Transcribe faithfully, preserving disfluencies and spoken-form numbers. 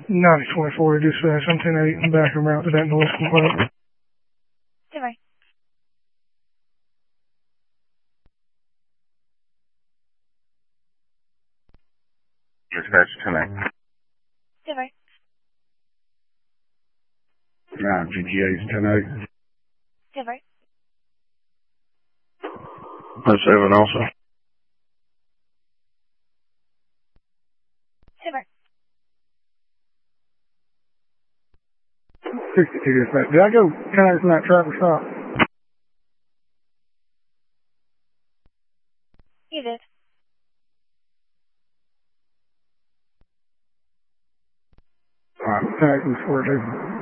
Nine twenty-four, dispatch, I'm ten eight, I'm back en route to that noise complaint. Silver. Dispatch ten eight. Silver. Yeah, G G A's ten eight. Silver. That's seven also. Silver. sixty-two, dispatch. Did I go ten eight from that traffic stop? You did. Alright, ten eight from Square Two.